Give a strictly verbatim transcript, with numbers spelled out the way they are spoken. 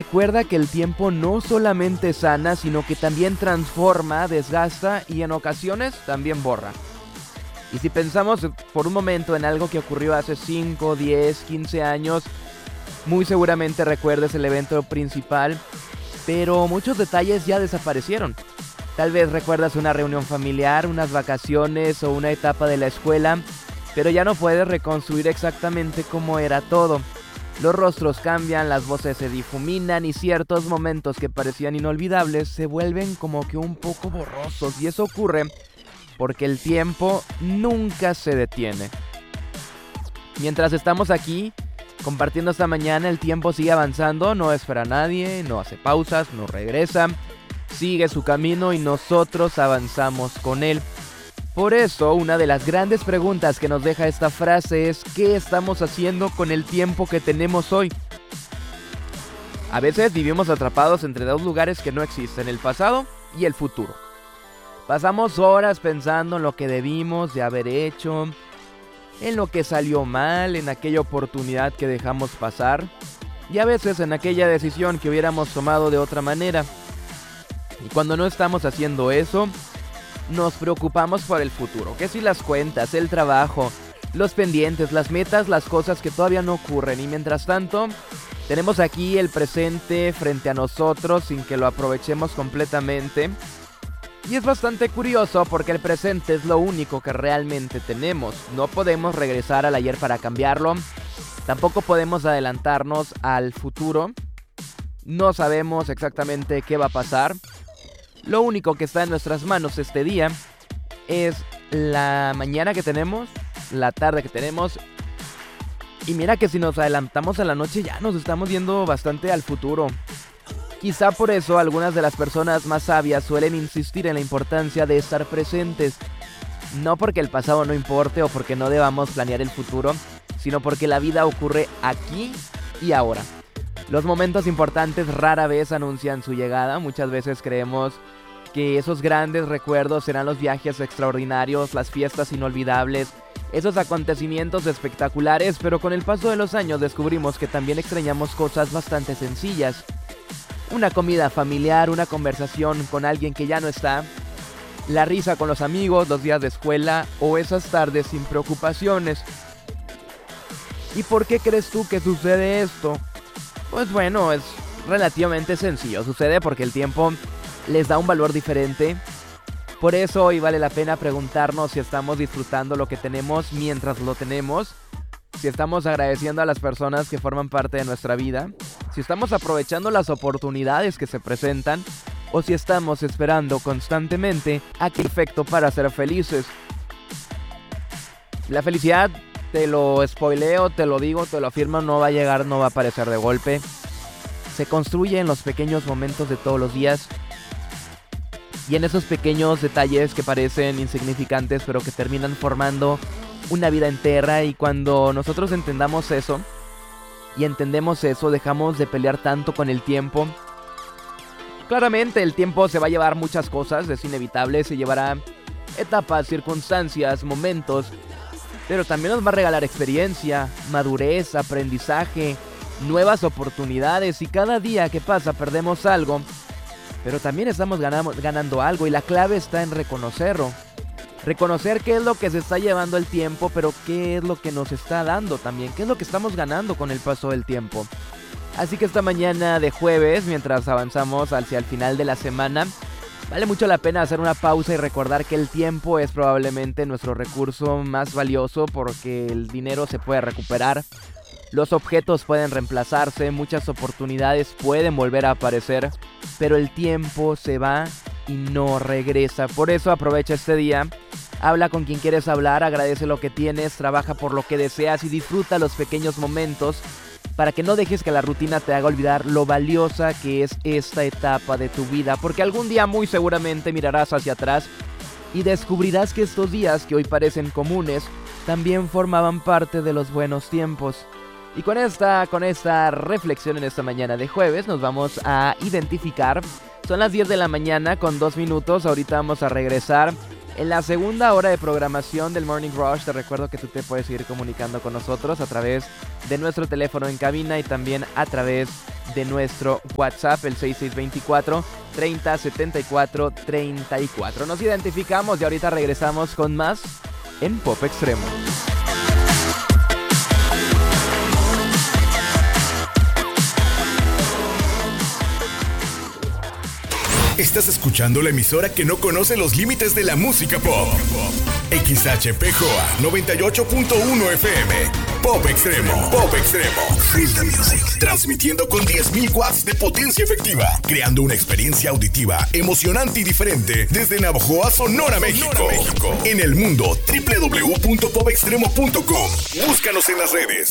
recuerda que el tiempo no solamente sana, sino que también transforma, desgasta y en ocasiones también borra. Y si pensamos por un momento en algo que ocurrió hace cinco, diez, quince años, muy seguramente recuerdes el evento principal, pero muchos detalles ya desaparecieron. Tal vez recuerdas una reunión familiar, unas vacaciones o una etapa de la escuela, pero ya no puedes reconstruir exactamente cómo era todo. Los rostros cambian, las voces se difuminan y ciertos momentos que parecían inolvidables se vuelven como que un poco borrosos, y eso ocurre porque el tiempo nunca se detiene. Mientras estamos aquí compartiendo esta mañana, el tiempo sigue avanzando, no espera a nadie, no hace pausas, no regresa, sigue su camino y nosotros avanzamos con él. Por eso, una de las grandes preguntas que nos deja esta frase es: ¿qué estamos haciendo con el tiempo que tenemos hoy? A veces vivimos atrapados entre dos lugares que no existen, el pasado y el futuro. Pasamos horas pensando en lo que debimos de haber hecho, en lo que salió mal, en aquella oportunidad que dejamos pasar, y a veces en aquella decisión que hubiéramos tomado de otra manera. Y cuando no estamos haciendo eso, nos preocupamos por el futuro. ¿Qué si las cuentas, el trabajo, los pendientes, las metas, las cosas que todavía no ocurren? Y mientras tanto, tenemos aquí el presente frente a nosotros sin que lo aprovechemos completamente. Y es bastante curioso porque el presente es lo único que realmente tenemos. No podemos regresar al ayer para cambiarlo. Tampoco podemos adelantarnos al futuro. No sabemos exactamente qué va a pasar. Lo único que está en nuestras manos este día es la mañana que tenemos, la tarde que tenemos. Y mira que si nos adelantamos a la noche ya nos estamos yendo bastante al futuro. Quizá por eso algunas de las personas más sabias suelen insistir en la importancia de estar presentes. No porque el pasado no importe o porque no debamos planear el futuro, sino porque la vida ocurre aquí y ahora. Los momentos importantes rara vez anuncian su llegada. Muchas veces creemos que esos grandes recuerdos serán los viajes extraordinarios, las fiestas inolvidables, esos acontecimientos espectaculares, pero con el paso de los años descubrimos que también extrañamos cosas bastante sencillas. Una comida familiar, una conversación con alguien que ya no está, la risa con los amigos, los días de escuela o esas tardes sin preocupaciones. ¿Y por qué crees tú que sucede esto? Pues bueno, es relativamente sencillo. Sucede porque el tiempo les da un valor diferente. Por eso hoy vale la pena preguntarnos si estamos disfrutando lo que tenemos mientras lo tenemos, si estamos agradeciendo a las personas que forman parte de nuestra vida, si estamos aprovechando las oportunidades que se presentan o si estamos esperando constantemente a que perfecto para ser felices. La felicidad, te lo spoileo, te lo digo, te lo afirmo, no va a llegar, no va a aparecer de golpe. Se construye en los pequeños momentos de todos los días y en esos pequeños detalles que parecen insignificantes pero que terminan formando una vida entera. Y cuando nosotros entendamos eso y entendemos eso, dejamos de pelear tanto con el tiempo. Claramente el tiempo se va a llevar muchas cosas, es inevitable, se llevará etapas, circunstancias, momentos, pero también nos va a regalar experiencia, madurez, aprendizaje, nuevas oportunidades, y cada día que pasa perdemos algo, pero también estamos ganando, ganando algo, y la clave está en reconocerlo. Reconocer qué es lo que se está llevando el tiempo, pero qué es lo que nos está dando también, qué es lo que estamos ganando con el paso del tiempo. Así que esta mañana de jueves, mientras avanzamos hacia el final de la semana, vale mucho la pena hacer una pausa y recordar que el tiempo es probablemente nuestro recurso más valioso, porque el dinero se puede recuperar, los objetos pueden reemplazarse, muchas oportunidades pueden volver a aparecer, pero el tiempo se va y no regresa. Por eso aprovecha este día, habla con quien quieres hablar, agradece lo que tienes, trabaja por lo que deseas y disfruta los pequeños momentos para que no dejes que la rutina te haga olvidar lo valiosa que es esta etapa de tu vida, porque algún día muy seguramente mirarás hacia atrás y descubrirás que estos días que hoy parecen comunes también formaban parte de los buenos tiempos. Y con esta, con esta reflexión en esta mañana de jueves nos vamos a identificar. Son las diez de la mañana con dos minutos, ahorita vamos a regresar En la segunda hora de programación del Morning Rush, te recuerdo que tú te puedes seguir comunicando con nosotros a través de nuestro teléfono en cabina y también a través de nuestro WhatsApp, el seis seis dos cuatro, treinta, setenta y cuatro, treinta y cuatro. Nos identificamos y ahorita regresamos con más en Pop Extremo. Estás escuchando la emisora que no conoce los límites de la música pop. X H P J O A noventa y ocho punto uno F M. Pop Extremo. Pop Extremo. Feel the music. Transmitiendo con diez mil watts de potencia efectiva. Creando una experiencia auditiva emocionante y diferente desde Navojoa, Sonora, México. Sonora, México. En el mundo, doble u doble u doble u punto pop extremo punto com. Búscanos en las redes.